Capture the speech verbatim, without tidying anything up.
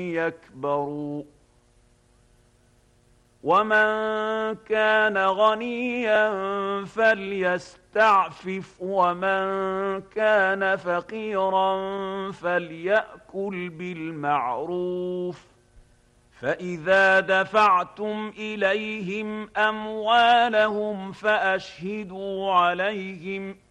يكبروا ومن كان غنيا فليستعفف ومن كان فقيرا فليأكل بالمعروف فإذا دفعتم إليهم أموالهم فأشهدوا عليهم